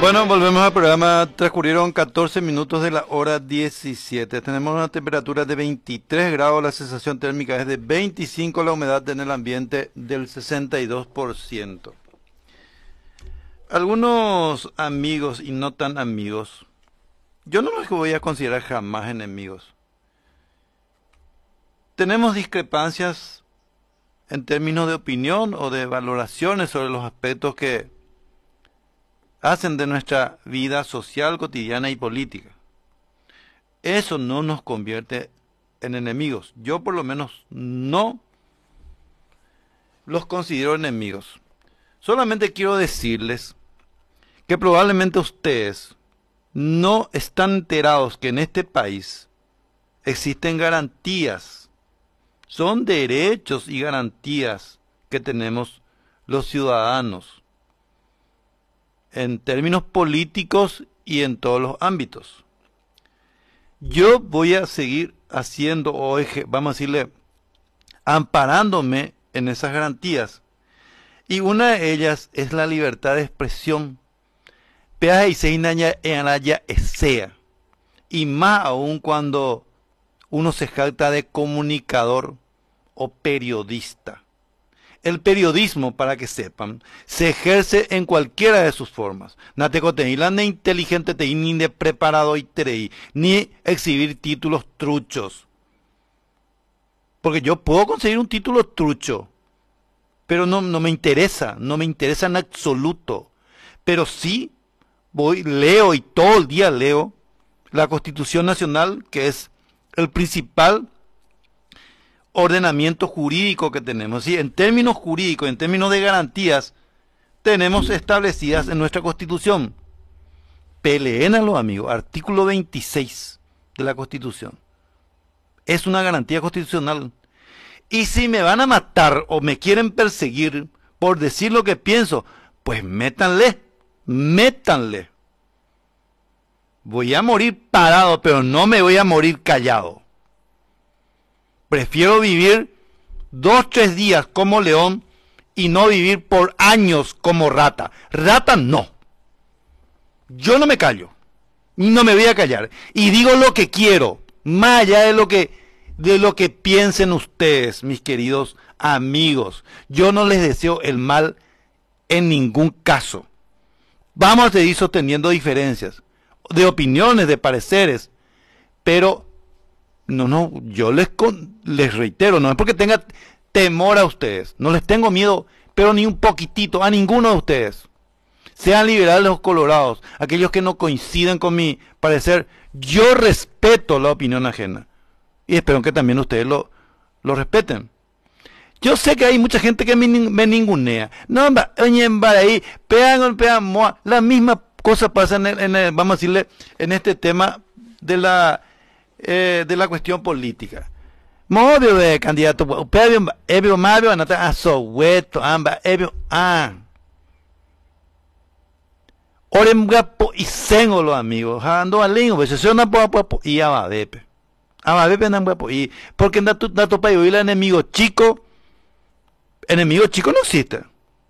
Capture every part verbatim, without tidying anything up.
Bueno, volvemos al programa. Transcurrieron catorce minutos de la hora diecisiete. Tenemos una temperatura de veintitrés grados, la sensación térmica es de veinticinco, la humedad en el ambiente del sesenta y dos por ciento. Algunos amigos y no tan amigos, yo no los voy a considerar jamás enemigos. Tenemos discrepancias en términos de opinión o de valoraciones sobre los aspectos que hacen de nuestra vida social, cotidiana y política. Eso no nos convierte en enemigos. Yo por lo menos no los considero enemigos. Solamente quiero decirles que probablemente ustedes no están enterados que en este país existen garantías. Son derechos y garantías que tenemos los ciudadanos en términos políticos y en todos los ámbitos. Yo voy a seguir haciendo, o vamos a decirle, amparándome en esas garantías. Y una de ellas es la libertad de expresión. Y más aún cuando uno se jacta de comunicador o periodista. El periodismo, para que sepan, se ejerce en cualquiera de sus formas. No te ni inteligente, ni de preparado y ni exhibir títulos truchos. Porque yo puedo conseguir un título trucho, pero no, no me interesa, no me interesa en absoluto. Pero sí voy, leo y todo el día leo la Constitución Nacional, que es el principal ordenamiento jurídico que tenemos. ¿Sí? En términos jurídicos, en términos de garantías, tenemos establecidas en nuestra Constitución. Peléenlo, amigos, artículo veintiséis de la Constitución. Es una garantía constitucional. Y si me van a matar o me quieren perseguir por decir lo que pienso, pues métanle, métanle. Voy a morir parado, pero no me voy a morir callado. Prefiero vivir dos, tres días como león y no vivir por años como rata. Rata no. Yo no me callo. No me voy a callar. Y digo lo que quiero, más allá de lo que, de lo que piensen ustedes, mis queridos amigos. Yo no les deseo el mal en ningún caso. Vamos a seguir sosteniendo diferencias de opiniones, de pareceres, pero no, no, yo les, con, les reitero, no es porque tenga temor a ustedes, no les tengo miedo, pero ni un poquitito, a ninguno de ustedes. Sean liberales o colorados, aquellos que no coinciden con mi parecer, yo respeto la opinión ajena. Y espero que también ustedes lo, lo respeten. Yo sé que hay mucha gente que me, me ningunea. No, oye, ahí, pegan, pegan, moa. La misma cosa pasa en, el, en el, vamos a decirle, en este tema de la eh, de la cuestión política. Móvil de candidato, pero ebio mabio anata a Soweto, amba ebio ah. Orem gapo y sengo los amigos, ando al lingo, se suena po y abadepe. Abadepe nan gapo y porque anda tu dato para oír el enemigo chico. Enemigo chico no existe.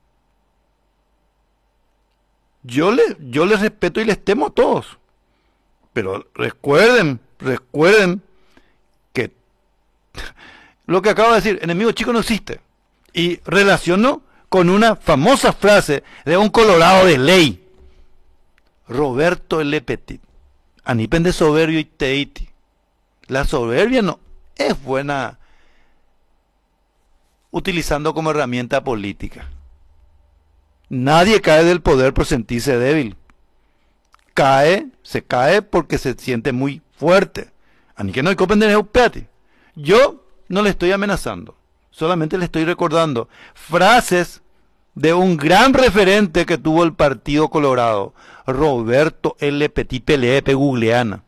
Yo le, yo les respeto y les temo a todos. Pero recuerden, recuerden que lo que acabo de decir, enemigo chico no existe. Y relaciono con una famosa frase de un colorado de ley. Roberto L. Petit. Anipen de soberbio y teiti. La soberbia no es buena utilizando como herramienta política. Nadie cae del poder por sentirse débil. Cae, se cae porque se siente muy fuerte. Ani que no hay que aprender a Yo no le estoy amenazando, solamente le estoy recordando frases de un gran referente que tuvo el Partido Colorado, Roberto L. Petit, Pelepe, Googleana.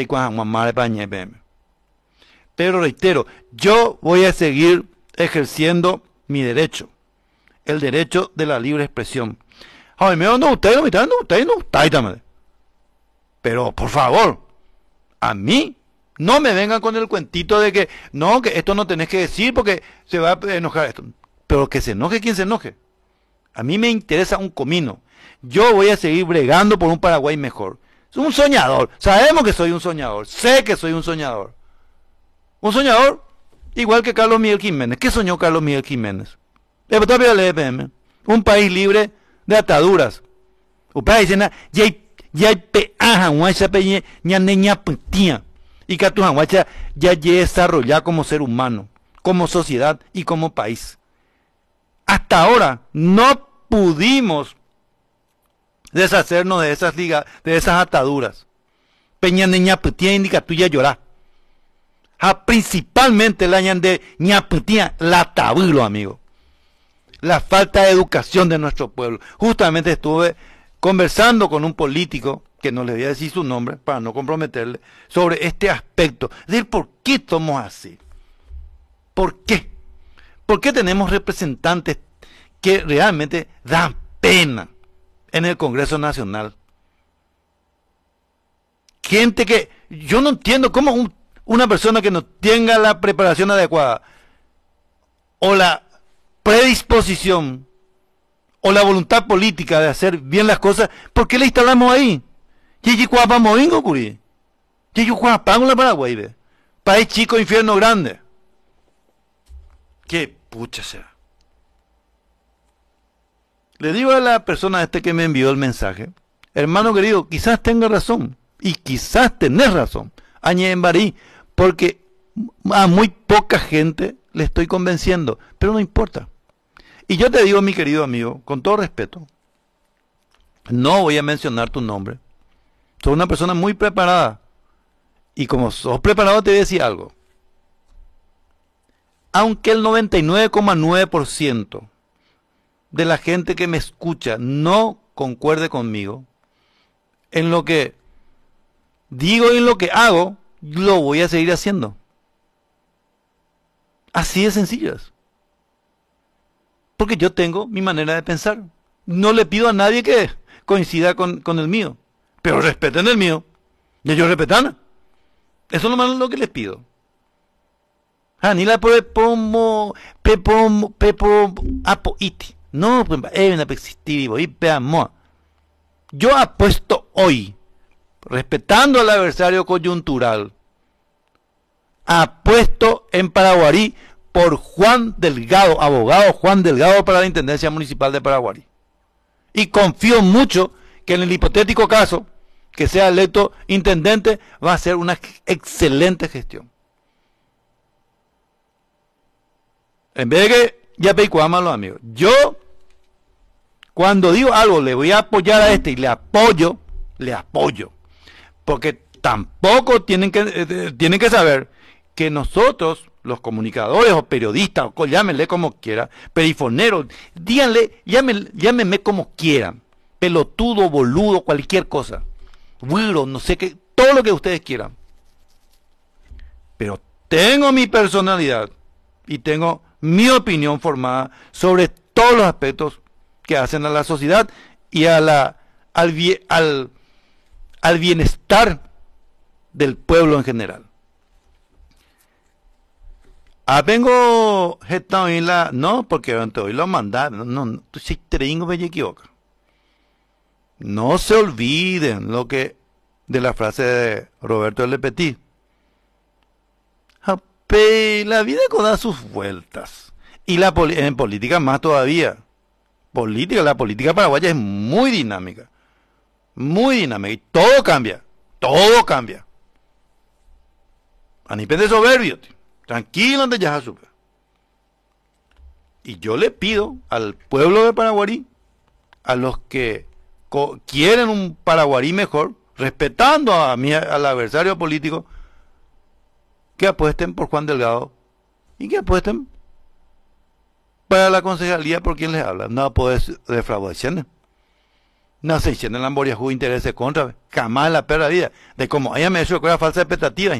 Pero reitero, yo voy a seguir ejerciendo mi derecho, el derecho de la libre expresión. Ay, me no usted, no usted, no usted, no usted, pero por favor, a mí no me vengan con el cuentito de que no, que esto no tenés que decir porque se va a enojar esto. Pero que se enoje quien se enoje. A mí me interesa un comino Yo voy a seguir bregando por un Paraguay mejor. Soy un soñador. Sabemos que soy un soñador. Sé que soy un soñador. Un soñador igual que Carlos Miguel Jiménez. ¿Qué soñó Carlos Miguel Jiménez? Un país libre de ataduras. Un país lleno de y que tu ya ya desarrollar como ser humano, como sociedad y como país. Hasta ahora no pudimos deshacernos de esas ligas, de esas ataduras. Peña de ñaputía indica tuya llorar. Ah, principalmente la de ñaputía, la tabulo, amigo. La falta de educación de nuestro pueblo. Justamente estuve conversando con un político, que no le voy a decir su nombre para no comprometerle, sobre este aspecto. Es decir, ¿por qué somos así? ¿Por qué? ¿Por qué tenemos representantes que realmente dan pena en el Congreso Nacional? Gente que, yo no entiendo cómo un, una persona que no tenga la preparación adecuada o la predisposición o la voluntad política de hacer bien las cosas, ¿por qué le instalamos ahí? Yiyi cuapamo ingo curi. Yiyi cuapamo la Paraguay, ve. País chico, infierno grande. Qué pucha sea. Le digo a la persona este que me envió el mensaje, hermano querido, quizás tenga razón, y quizás tenés razón, Añe en Barí, porque a muy poca gente le estoy convenciendo, pero no importa. Y yo te digo, mi querido amigo, con todo respeto, no voy a mencionar tu nombre, sos una persona muy preparada, y como sos preparado te voy a decir algo. Aunque el noventa y nueve coma nueve por ciento de la gente que me escucha no concuerde conmigo, en lo que digo y en lo que hago, lo voy a seguir haciendo. Así de sencillas. Porque yo tengo mi manera de pensar. No le pido a nadie que coincida con, con el mío, pero respeten el mío. Y ellos respetan. Eso es lo más lo que les pido. Ah, ni la pepomo, pepomo, pepo, apo, iti. No, pues, es una existir, y veamos. Yo apuesto hoy, respetando al adversario coyuntural, apuesto en Paraguarí por Juan Delgado, abogado Juan Delgado para la Intendencia Municipal de Paraguarí. Y confío mucho que en el hipotético caso que sea electo intendente va a hacer una excelente gestión. En vez de que ya peicuaman los amigos. Yo, cuando digo algo, le voy a apoyar a este y le apoyo, le apoyo. Porque tampoco tienen que, eh, tienen que saber que nosotros, los comunicadores o periodistas, o llámenle como quieran, perifoneros, díganle, llámenle, llámenme como quieran, pelotudo, boludo, cualquier cosa, güiro, no sé qué, todo lo que ustedes quieran. Pero tengo mi personalidad y tengo mi opinión formada sobre todos los aspectos que hacen a la sociedad y a la, al, al, al bienestar del pueblo en general. Ah, vengo en la, no, porque hoy lo mandaron, no, no, tú si te me equivoca. No se olviden lo que, de la frase de Roberto L. Petit. La vida da sus vueltas. Y la en política más todavía. Política, la política paraguaya es muy dinámica. Muy dinámica. Y todo cambia. Todo cambia. A nivel de soberbio. Tío. Tranquilo antes ya se supe. Y yo le pido al pueblo de Paraguarí, a los que quieren un Paraguarí mejor, respetando a mi, al adversario político, que apuesten por Juan Delgado y que apuesten para la concejalía por quien les habla. No puede defraudar. No se hicieron la Moriajú intereses contra, jamás en la perra vida, de como ella me dijo que era falsa expectativa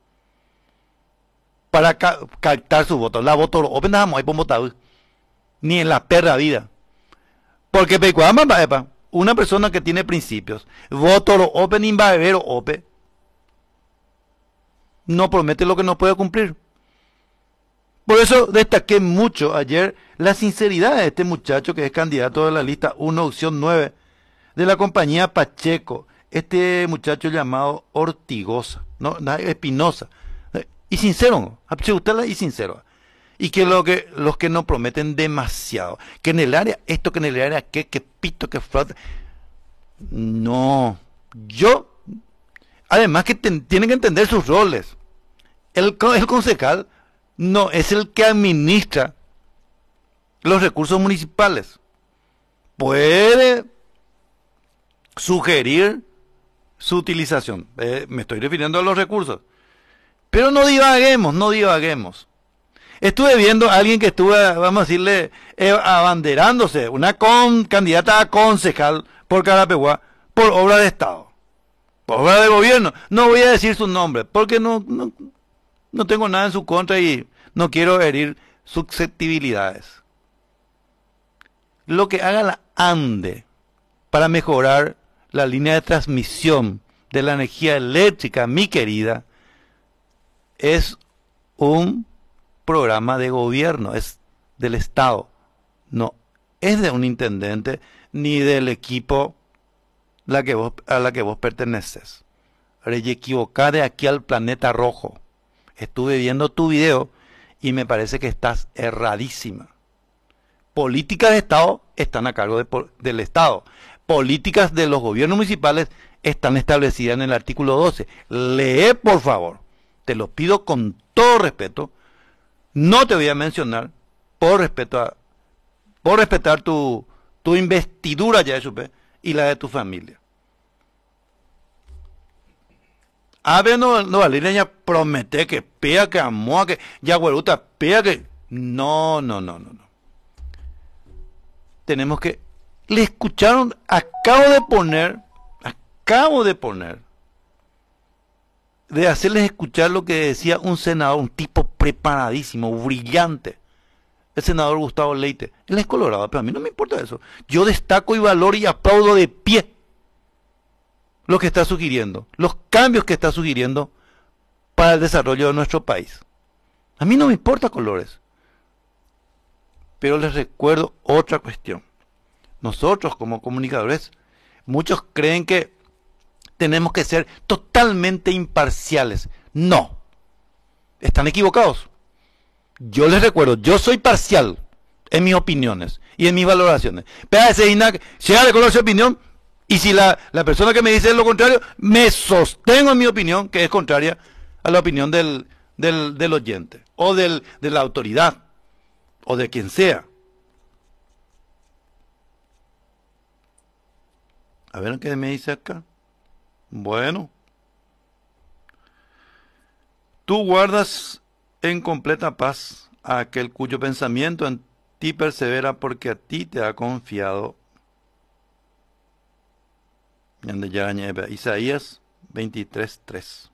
para ca captar su voto. La voto, open dejamos ahí por votar, ni en la perra vida. Porque pecuama, una persona que tiene principios, voto open invadero ope, no promete lo que no puede cumplir. Por eso destaqué mucho ayer la sinceridad de este muchacho que es candidato de la lista uno, opción nueve de la compañía Pacheco, este muchacho llamado Ortigosa, no, Espinosa, y sincero, y sincero, y que, lo que los que nos prometen demasiado, que en el área, esto que en el área, que, que pito, que flota, no, yo, además que ten, tienen que entender sus roles, el, el concejal no es el que administra los recursos municipales, puede sugerir su utilización, eh, me estoy refiriendo a los recursos, pero no divaguemos, no divaguemos. Estuve viendo a alguien que estuvo, vamos a decirle, eh, abanderándose, una con, candidata a concejal por Carapeguá, por obra de Estado, por obra de gobierno. No voy a decir su nombre, porque no, no, no tengo nada en su contra y no quiero herir susceptibilidades. Lo que haga la ANDE para mejorar la línea de transmisión de la energía eléctrica, mi querida, es un programa de gobierno, es del Estado, no es de un intendente ni del equipo la que vos, a la que vos perteneces. Ahora, y equivocá de aquí al planeta rojo. Estuve viendo tu video y me parece que estás erradísima. Políticas de Estado están a cargo de, del Estado. Políticas de los gobiernos municipales están establecidas en el artículo doce. Lee, por favor. Te lo pido con todo respeto. No te voy a mencionar, por respeto a, por respetar tu, tu investidura ya de Chupé y la de tu familia. A ver, no, no Valeria ya promete que pea, que amó, que ya güeruta, pea, que... No, no, no, no, no. Tenemos que... Le escucharon, acabo de poner, acabo de poner, de hacerles escuchar lo que decía un senador, un tipo preparadísimo, brillante, el senador Gustavo Leite. Él es colorado, pero a mí no me importa eso. Yo destaco y valoro y aplaudo de pie lo que está sugiriendo, los cambios que está sugiriendo para el desarrollo de nuestro país. A mí no me importa colores. Pero les recuerdo otra cuestión. Nosotros como comunicadores, muchos creen que tenemos que ser totalmente imparciales. No, están equivocados. Yo les recuerdo, yo soy parcial en mis opiniones y en mis valoraciones. Pero a ese INAC, si ella reconoce su opinión, y si la, la persona que me dice lo contrario, me sostengo en mi opinión, que es contraria a la opinión del, del, del oyente, o del, de la autoridad, o de quien sea. A ver qué me dice acá. Bueno. Tú guardas en completa paz a aquel cuyo pensamiento en ti persevera, porque a ti te ha confiado. Isaías veintitrés, tres.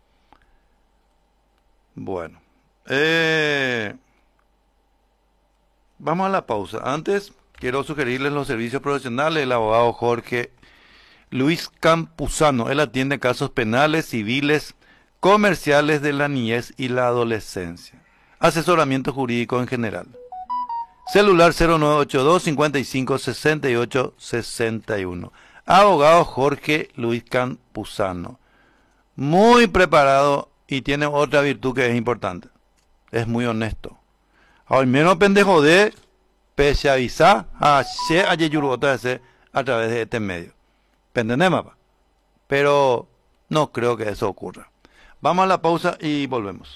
Bueno. Eh, vamos a la pausa. Antes, quiero sugerirles los servicios profesionales del abogado Jorge Luis Campuzano. Él atiende casos penales, civiles, comerciales de la niñez y la adolescencia. Asesoramiento jurídico en general. Celular cero nueve ocho dos, cinco cinco, seis ocho seis uno. Abogado Jorge Luis Campuzano. Muy preparado y tiene otra virtud que es importante. Es muy honesto. Al menos pendejo de pese a avisar a se a a través de este medio. ¿Entendemos? Pero no creo que eso ocurra. Vamos a la pausa y volvemos.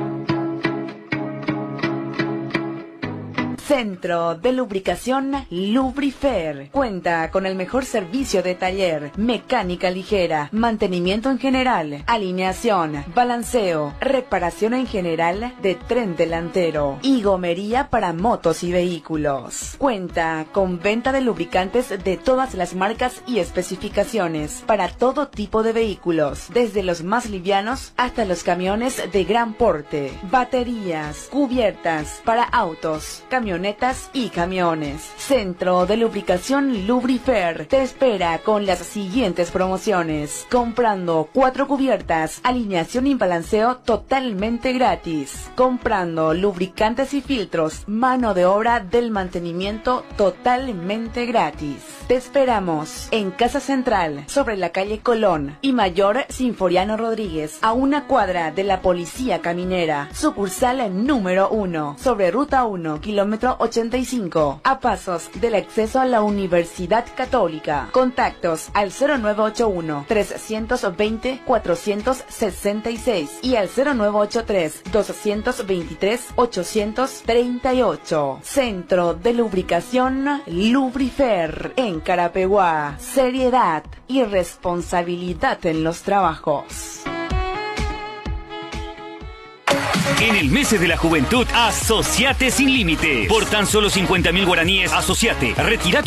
Centro de Lubricación Lubrifer. Cuenta con el mejor servicio de taller, mecánica ligera, mantenimiento en general, alineación, balanceo, reparación en general de tren delantero y gomería para motos y vehículos. Cuenta con venta de lubricantes de todas las marcas y especificaciones para todo tipo de vehículos, desde los más livianos hasta los camiones de gran porte, baterías, cubiertas para autos, camiones camionetas y camiones. Centro de Lubricación Lubrifer te espera con las siguientes promociones. Comprando cuatro cubiertas, alineación y balanceo totalmente gratis. Comprando lubricantes y filtros, mano de obra del mantenimiento totalmente gratis. Te esperamos en Casa Central, sobre la calle Colón y Mayor Sinforiano Rodríguez, a una cuadra de la Policía Caminera. Sucursal número uno, sobre Ruta uno, kilómetro ochenta y cinco, a pasos del acceso a la Universidad Católica. Contactos al cero nueve ocho uno, tres dos cero, cuatro seis seis y al cero nueve ocho tres, dos dos tres, ocho tres ocho. Centro de Lubricación Lubrifer en Carapeguá. Seriedad y responsabilidad en los trabajos. En el mes de la juventud, asociate sin límite. Por tan solo cincuenta mil guaraníes, asociate. Retira